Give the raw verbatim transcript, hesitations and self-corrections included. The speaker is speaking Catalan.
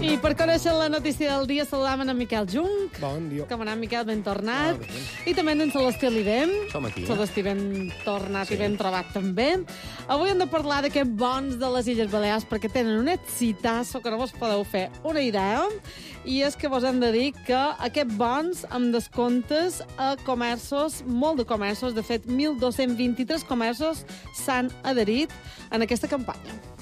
I per conèixer la notícia del dia saludam en Miquel Junc. Bon dia. Com anar, Miquel? Ben tornat. Ah, ben. I també en Celestí Olivem. Som aquí. Celestí ben tornat sí. i ben trobat també. Avui hem de parlar d'aquests bons de les Illes Balears perquè tenen un exitasso que no vos podeu fer una idea. I és que vos hem de dir que aquests bons amb descomptes a comerços, molt de comerços, de fet, mil dos-cents vint-i-tres comerços s'han adherit en aquesta campanya.